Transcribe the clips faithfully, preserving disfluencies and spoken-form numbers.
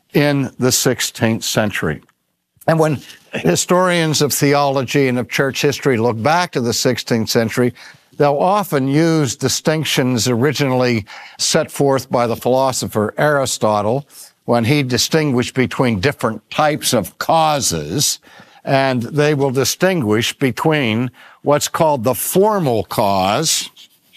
in the sixteenth century. And when historians of theology and of church history look back to the sixteenth century, they'll often use distinctions originally set forth by the philosopher Aristotle when he distinguished between different types of causes, and they will distinguish between what's called the formal cause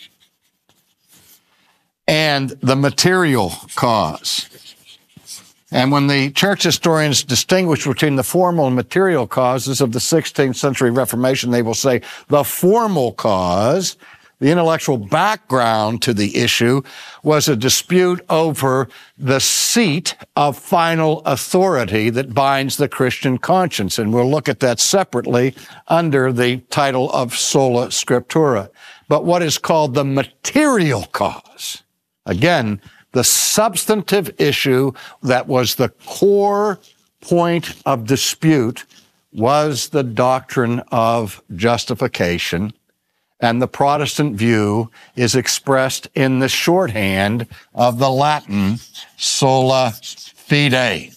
and the material cause. And when the church historians distinguish between the formal and material causes of the sixteenth century Reformation, they will say the formal cause, the intellectual background to the issue, was a dispute over the seat of final authority that binds the Christian conscience. And we'll look at that separately under the title of Sola Scriptura. But what is called the material cause, again, the substantive issue that was the core point of dispute, was the doctrine of justification. And the Protestant view is expressed in the shorthand of the Latin sola fide.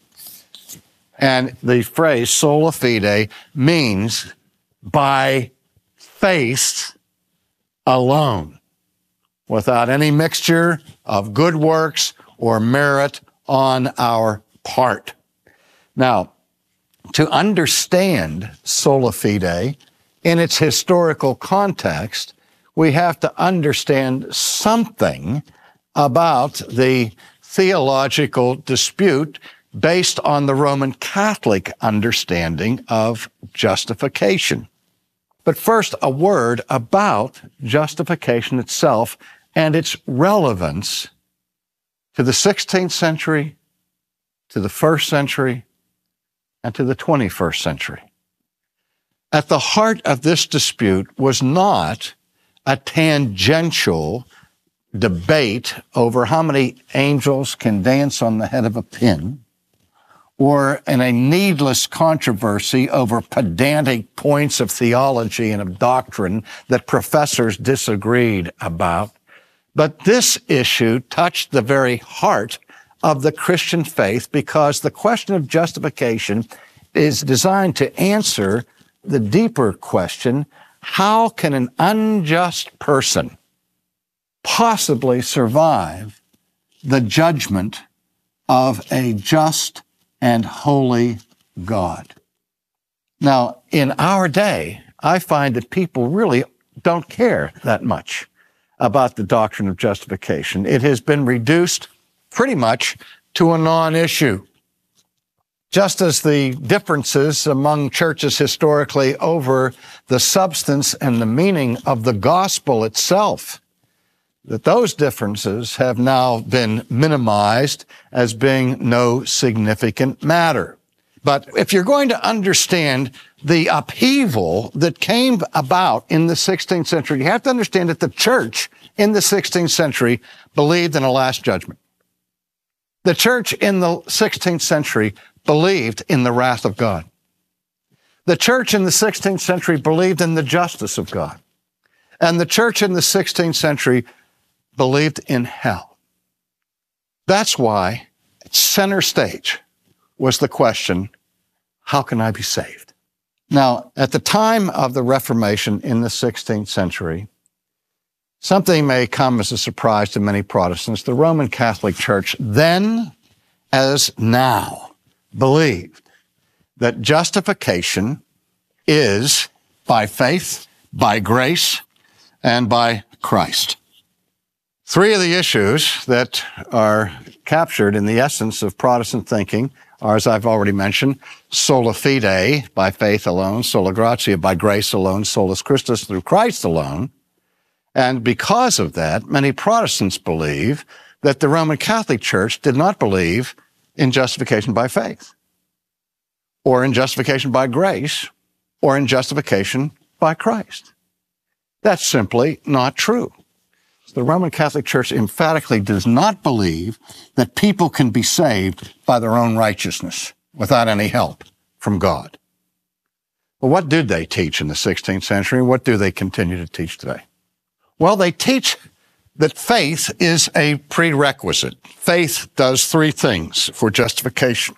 And the phrase sola fide means by faith alone, without any mixture of good works or merit on our part. Now, to understand sola fide in its historical context, we have to understand something about the theological dispute based on the Roman Catholic understanding of justification. But first, a word about justification itself and its relevance to the sixteenth century, to the first century, and to the twenty-first century. At the heart of this dispute was not a tangential debate over how many angels can dance on the head of a pin, or in a needless controversy over pedantic points of theology and of doctrine that professors disagreed about. But this issue touched the very heart of the Christian faith, because the question of justification is designed to answer the deeper question: how can an unjust person possibly survive the judgment of a just and holy God? Now, in our day, I find that people really don't care that much about the doctrine of justification. It has been reduced pretty much to a non-issue. Just as the differences among churches historically over the substance and the meaning of the gospel itself, that those differences have now been minimized as being no significant matter. But if you're going to understand the upheaval that came about in the sixteenth century, you have to understand that the church in the sixteenth century believed in a last judgment. The church in the sixteenth century believed in the wrath of God. The church in the sixteenth century believed in the justice of God. And the church in the sixteenth century believed in hell. That's why center stage was the question, how can I be saved? Now, at the time of the Reformation in the sixteenth century, something may come as a surprise to many Protestants. The Roman Catholic Church, then as now, believed that justification is by faith, by grace, and by Christ. Three of the issues that are captured in the essence of Protestant thinking are, as I've already mentioned, sola fide, by faith alone; sola gratia, by grace alone; solus Christus, through Christ alone. And because of that, many Protestants believe that the Roman Catholic Church did not believe in justification by faith, or in justification by grace, or in justification by Christ. That's simply not true. The Roman Catholic Church emphatically does not believe that people can be saved by their own righteousness without any help from God. Well, what did they teach in the sixteenth century? What do they continue to teach today? Well, they teach that faith is a prerequisite. Faith does three things for justification.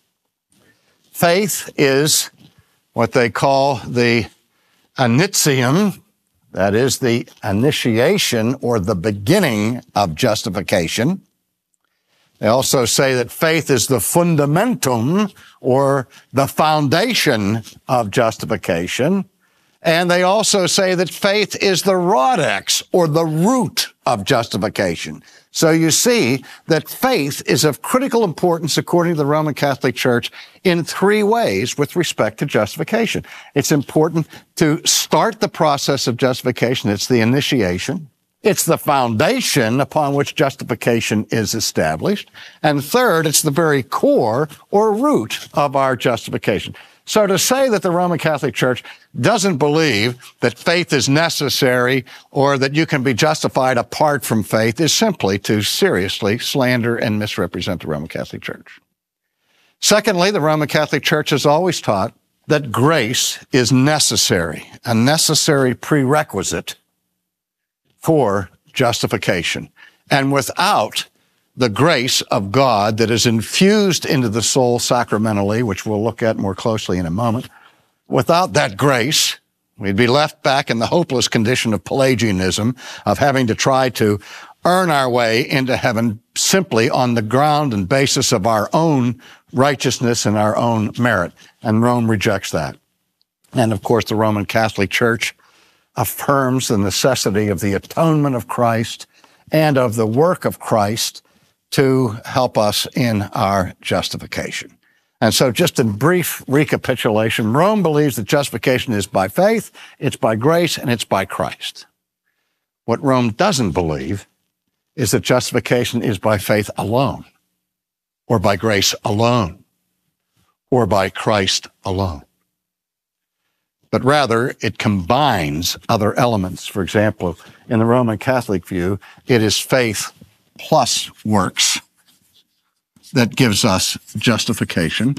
Faith is what they call the initium, that is the initiation or the beginning of justification. They also say that faith is the fundamentum or the foundation of justification. And they also say that faith is the rhodex or the root of justification. So you see that faith is of critical importance, according to the Roman Catholic Church, in three ways with respect to justification. It's important to start the process of justification. It's the initiation. It's the foundation upon which justification is established. And third, it's the very core or root of our justification. So to say that the Roman Catholic Church doesn't believe that faith is necessary or that you can be justified apart from faith is simply to seriously slander and misrepresent the Roman Catholic Church. Secondly, the Roman Catholic Church has always taught that grace is necessary, a necessary prerequisite for justification. And without the grace of God that is infused into the soul sacramentally, which we'll look at more closely in a moment, without that grace, we'd be left back in the hopeless condition of Pelagianism, of having to try to earn our way into heaven simply on the ground and basis of our own righteousness and our own merit. And Rome rejects that. And of course, the Roman Catholic Church affirms the necessity of the atonement of Christ and of the work of Christ to help us in our justification. And so just in brief recapitulation, Rome believes that justification is by faith, it's by grace, and it's by Christ. What Rome doesn't believe is that justification is by faith alone, or by grace alone, or by Christ alone. But rather, it combines other elements. For example, in the Roman Catholic view, it is faith plus works that gives us justification.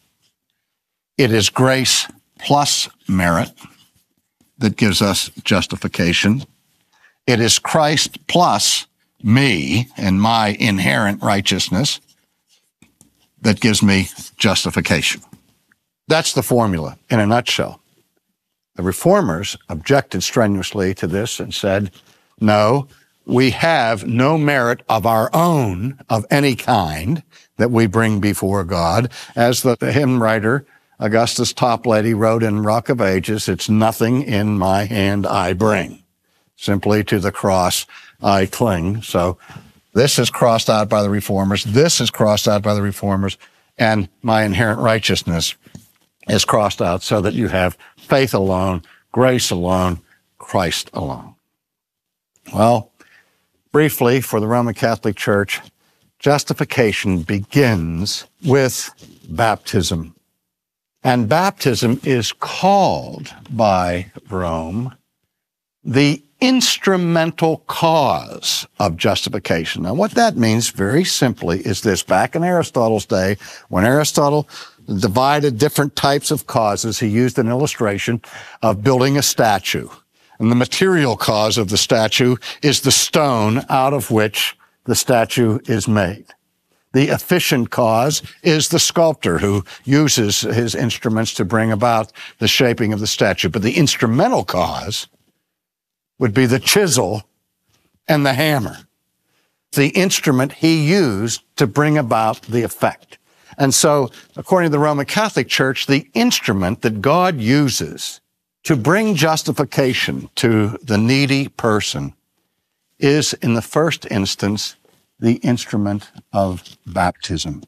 It is grace plus merit that gives us justification. It is Christ plus me and my inherent righteousness that gives me justification. That's the formula in a nutshell. The Reformers objected strenuously to this and said, no, we have no merit of our own of any kind that we bring before God. As the hymn writer, Augustus Toplady, wrote in Rock of Ages, it's nothing in my hand I bring. Simply to the cross I cling. So this is crossed out by the Reformers. This is crossed out by the Reformers. And my inherent righteousness is crossed out so that you have faith alone, grace alone, Christ alone. Well, briefly, for the Roman Catholic Church, justification begins with baptism. And baptism is called by Rome the instrumental cause of justification. Now, what that means very simply is this. Back in Aristotle's day, when Aristotle divided different types of causes, he used an illustration of building a statue. And the material cause of the statue is the stone out of which the statue is made. The efficient cause is the sculptor who uses his instruments to bring about the shaping of the statue. But the instrumental cause would be the chisel and the hammer, the instrument he used to bring about the effect. And so, according to the Roman Catholic Church, the instrument that God uses to bring justification to the needy person is, in the first instance, the instrument of baptism.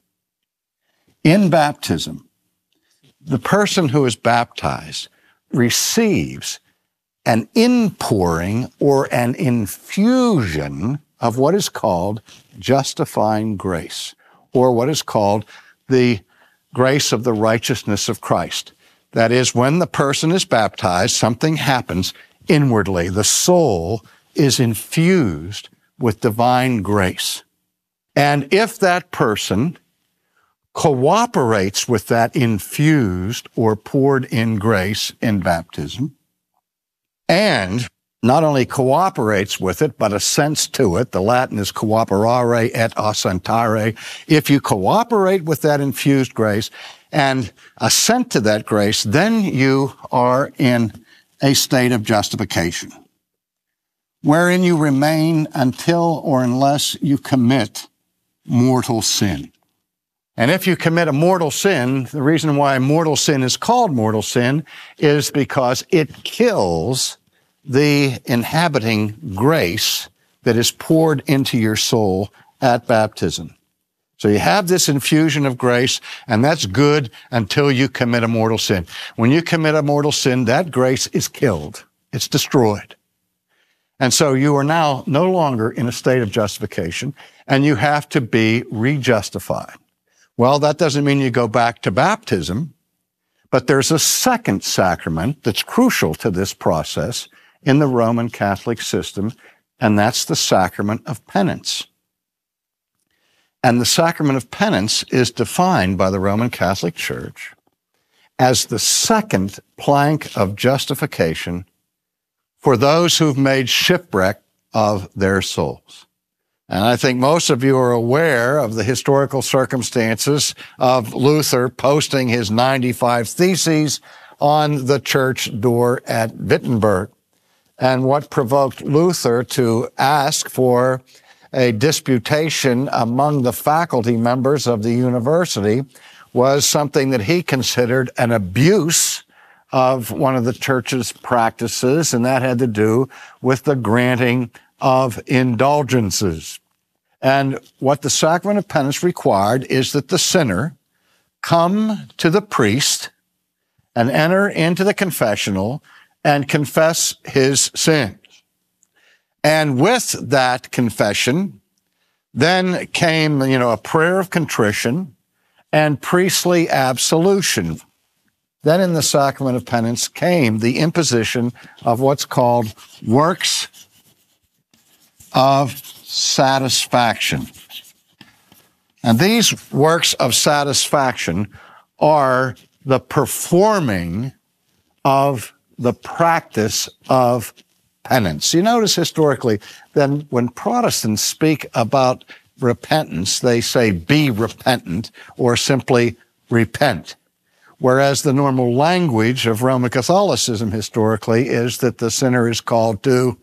In baptism, the person who is baptized receives an inpouring or an infusion of what is called justifying grace, or what is called the grace of the righteousness of Christ. That is, when the person is baptized, something happens inwardly. The soul is infused with divine grace. And if that person cooperates with that infused or poured in grace in baptism, and not only cooperates with it, but assents to it. The Latin is cooperare et assentare. If you cooperate with that infused grace and assent to that grace, then you are in a state of justification, wherein you remain until or unless you commit mortal sin. And if you commit a mortal sin, the reason why mortal sin is called mortal sin is because it kills the inhabiting grace that is poured into your soul at baptism. So you have this infusion of grace, and that's good until you commit a mortal sin. When you commit a mortal sin, that grace is killed. It's destroyed. And so you are now no longer in a state of justification, and you have to be rejustified. Well, that doesn't mean you go back to baptism, but there's a second sacrament that's crucial to this process in the Roman Catholic system, and that's the sacrament of penance. And the sacrament of penance is defined by the Roman Catholic Church as the second plank of justification for those who've made shipwreck of their souls. And I think most of you are aware of the historical circumstances of Luther posting his ninety-five Theses on the church door at Wittenberg, and what provoked Luther to ask for a disputation among the faculty members of the university was something that he considered an abuse of one of the church's practices, and that had to do with the granting of indulgences. And what the sacrament of penance required is that the sinner come to the priest and enter into the confessional and confess his sins. And with that confession, then came, you know, a prayer of contrition and priestly absolution. Then in the sacrament of penance came the imposition of what's called works of satisfaction. And these works of satisfaction are the performing of the practice of penance. You notice historically, then when Protestants speak about repentance, they say be repentant or simply repent. Whereas the normal language of Roman Catholicism historically is that the sinner is called to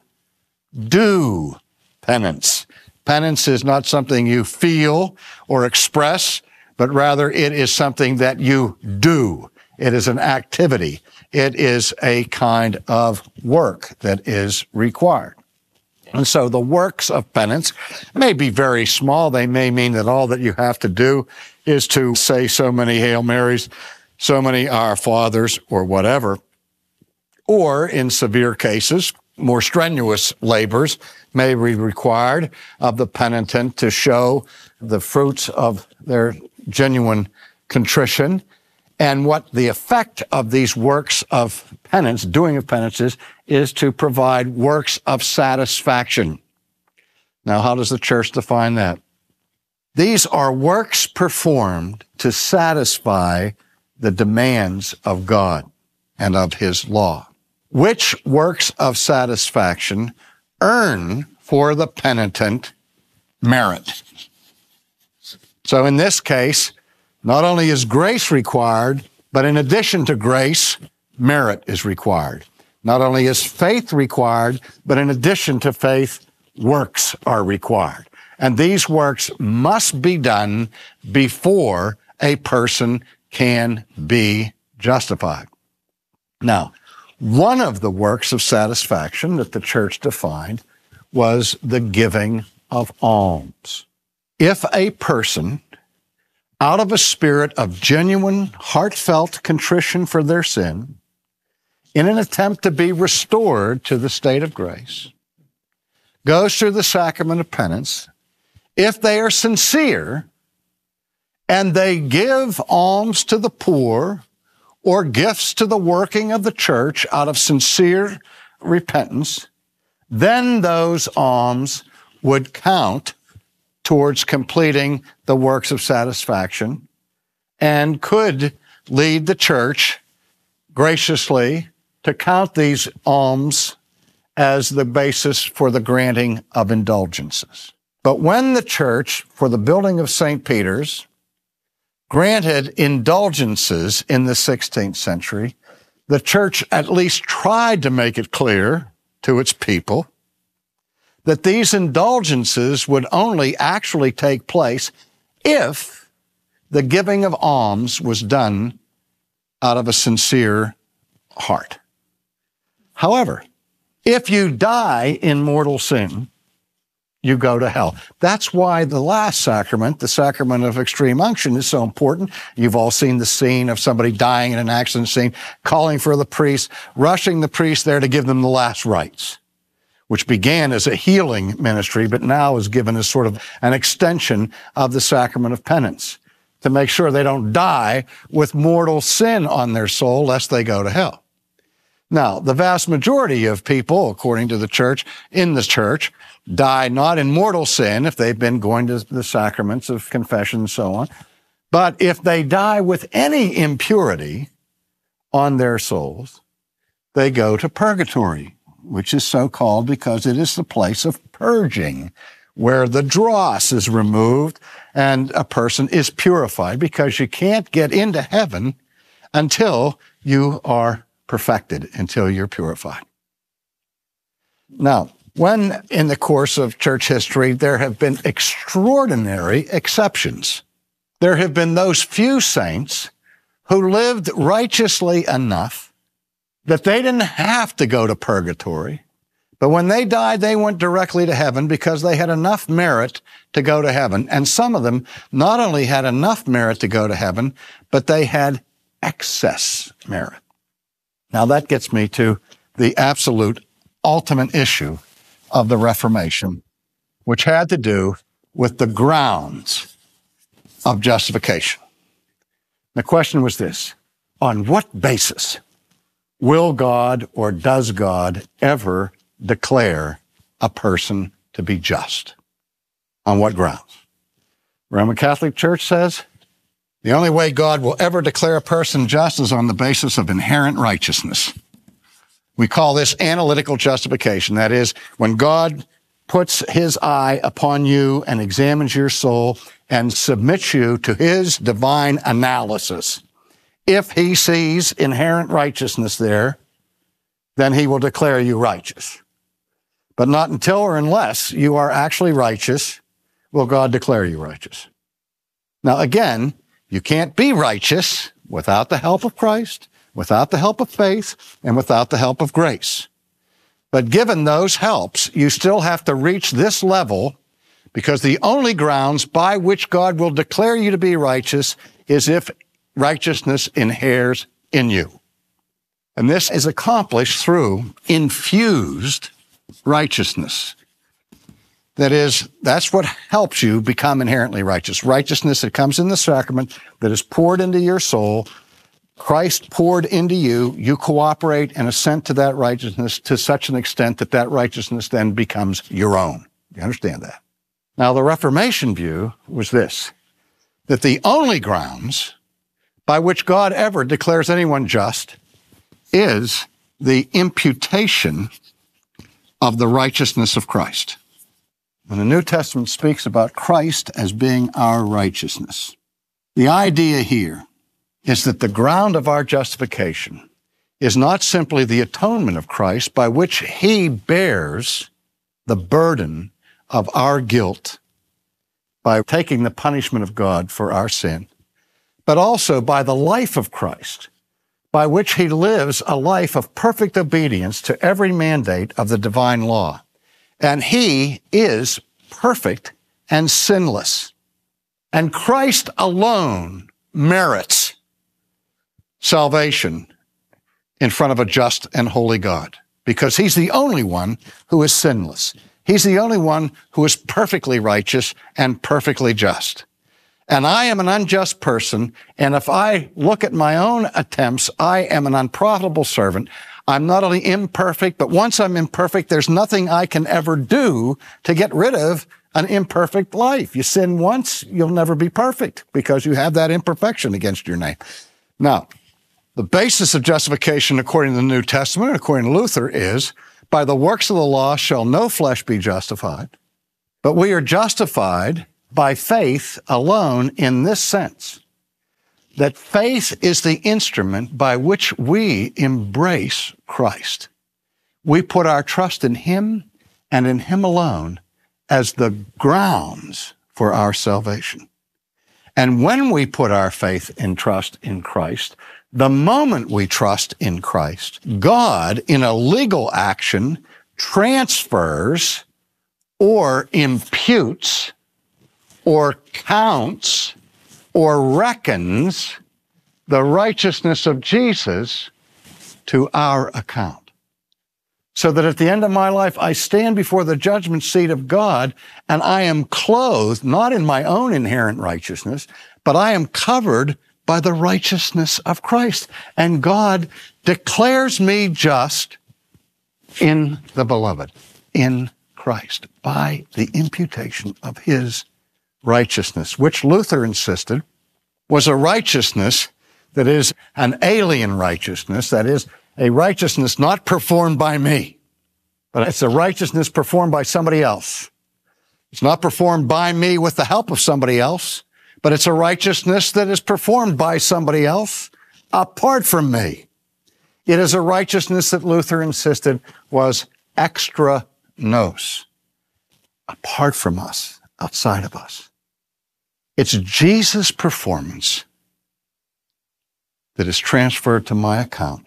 do penance. Penance is not something you feel or express, but rather it is something that you do. It is an activity. It is a kind of work that is required. And so the works of penance may be very small. They may mean that all that you have to do is to say so many Hail Marys, so many Our Fathers, or whatever. Or in severe cases, more strenuous labors may be required of the penitent to show the fruits of their genuine contrition. And what the effect of these works of penance, doing of penance is, is to provide works of satisfaction. Now, how does the church define that? These are works performed to satisfy the demands of God and of his law, which works of satisfaction earn for the penitent merit. So in this case, not only is grace required, but in addition to grace, merit is required. Not only is faith required, but in addition to faith, works are required. And these works must be done before a person can be justified. Now, one of the works of satisfaction that the church defined was the giving of alms. If a person, out of a spirit of genuine, heartfelt contrition for their sin, in an attempt to be restored to the state of grace, goes through the sacrament of penance, if they are sincere and they give alms to the poor or gifts to the working of the church out of sincere repentance, then those alms would count towards completing the works of satisfaction and could lead the church graciously to count these alms as the basis for the granting of indulgences. But when the church, for the building of Saint Peter's, granted indulgences in the sixteenth century, the church at least tried to make it clear to its people that these indulgences would only actually take place if the giving of alms was done out of a sincere heart. However, if you die in mortal sin, you go to hell. That's why the last sacrament, the sacrament of extreme unction, is so important. You've all seen the scene of somebody dying in an accident scene, calling for the priest, rushing the priest there to give them the last rites, which began as a healing ministry, but now is given as sort of an extension of the sacrament of penance to make sure they don't die with mortal sin on their soul, lest they go to hell. Now, the vast majority of people, according to the church, in the church, die not in mortal sin if they've been going to the sacraments of confession and so on. But if they die with any impurity on their souls, they go to purgatory, which is so called because it is the place of purging, where the dross is removed and a person is purified, because you can't get into heaven until you are perfected, until you're purified. Now, when in the course of church history there have been extraordinary exceptions, there have been those few saints who lived righteously enough that they didn't have to go to purgatory, but when they died, they went directly to heaven because they had enough merit to go to heaven. And some of them not only had enough merit to go to heaven, but they had excess merit. Now that gets me to the absolute ultimate issue of the Reformation, which had to do with the grounds of justification. The question was this: on what basis will God, or does God, ever declare a person to be just? On what grounds? The Roman Catholic Church says the only way God will ever declare a person just is on the basis of inherent righteousness. We call this analytical justification. That is, when God puts his eye upon you and examines your soul and submits you to his divine analysis. If he sees inherent righteousness there, then he will declare you righteous. But not until or unless you are actually righteous will God declare you righteous. Now again, you can't be righteous without the help of Christ, without the help of faith, and without the help of grace. But given those helps, you still have to reach this level, because the only grounds by which God will declare you to be righteous is if righteousness inheres in you. And this is accomplished through infused righteousness. That is, that's what helps you become inherently righteous. Righteousness that comes in the sacrament, that is poured into your soul. Christ poured into you. You cooperate and assent to that righteousness to such an extent that that righteousness then becomes your own. You understand that? Now, the Reformation view was this: that the only grounds by which God ever declares anyone just is the imputation of the righteousness of Christ. When the New Testament speaks about Christ as being our righteousness, the idea here is that the ground of our justification is not simply the atonement of Christ by which he bears the burden of our guilt by taking the punishment of God for our sin, but also by the life of Christ, by which he lives a life of perfect obedience to every mandate of the divine law. And he is perfect and sinless. And Christ alone merits salvation in front of a just and holy God, because he's the only one who is sinless. He's the only one who is perfectly righteous and perfectly just. And I am an unjust person, and if I look at my own attempts, I am an unprofitable servant. I'm not only imperfect, but once I'm imperfect, there's nothing I can ever do to get rid of an imperfect life. You sin once, you'll never be perfect because you have that imperfection against your name. Now, the basis of justification according to the New Testament, according to Luther, is by the works of the law shall no flesh be justified, but we are justified by faith alone in this sense, that faith is the instrument by which we embrace Christ. We put our trust in him and in him alone as the grounds for our salvation. And when we put our faith and trust in Christ, the moment we trust in Christ, God, in a legal action, transfers or imputes or counts or reckons the righteousness of Jesus to our account. So that at the end of my life, I stand before the judgment seat of God, and I am clothed, not in my own inherent righteousness, but I am covered by the righteousness of Christ. And God declares me just in the beloved, in Christ, by the imputation of his righteousness, which Luther insisted was a righteousness that is an alien righteousness, that is, a righteousness not performed by me, but it's a righteousness performed by somebody else. It's not performed by me with the help of somebody else, but it's a righteousness that is performed by somebody else apart from me. It is a righteousness that Luther insisted was extra nos, apart from us, outside of us. It's Jesus' performance that is transferred to my account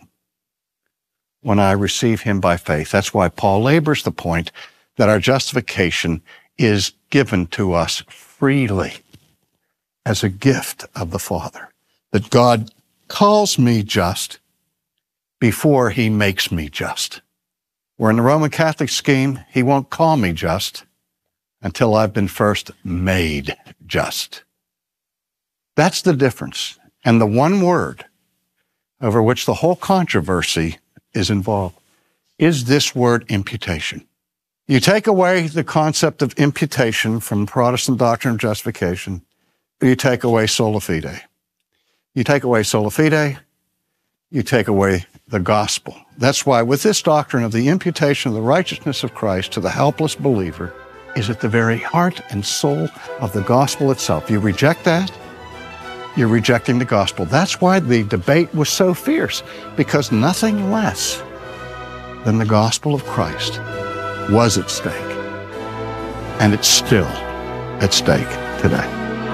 when I receive him by faith. That's why Paul labors the point that our justification is given to us freely as a gift of the Father, that God calls me just before he makes me just. Where in the Roman Catholic scheme, he won't call me just until I've been first made just. That's the difference. And the one word over which the whole controversy is involved is this word imputation. You take away the concept of imputation from Protestant doctrine of justification, you take away sola fide. You take away sola fide, you take away the gospel. That's why with this doctrine of the imputation of the righteousness of Christ to the helpless believer is at the very heart and soul of the gospel itself. You reject that, you're rejecting the gospel. That's why the debate was so fierce, because nothing less than the gospel of Christ was at stake, and it's still at stake today.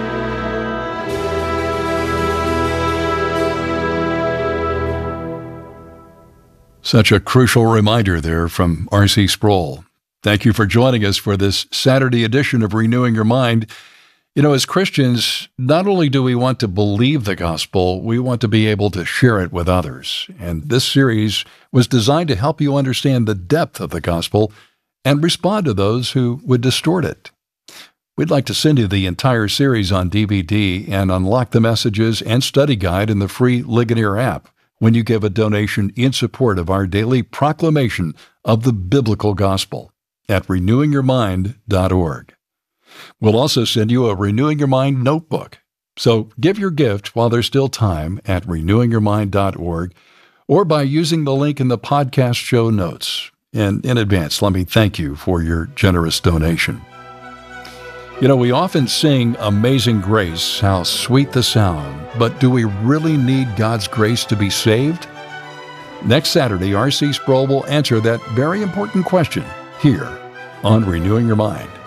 Such a crucial reminder there from R C Sproul. Thank you for joining us for this Saturday edition of Renewing Your Mind. You know, as Christians, not only do we want to believe the gospel, we want to be able to share it with others. And this series was designed to help you understand the depth of the gospel and respond to those who would distort it. We'd like to send you the entire series on D V D and unlock the messages and study guide in the free Ligonier app when you give a donation in support of our daily proclamation of the biblical gospel at renewing your mind dot org. We'll also send you a Renewing Your Mind notebook. So give your gift while there's still time at renewing your mind dot org or by using the link in the podcast show notes. And in advance, let me thank you for your generous donation. You know, we often sing Amazing Grace, how sweet the sound, but do we really need God's grace to be saved? Next Saturday, R C Sproul will answer that very important question here on Renewing Your Mind.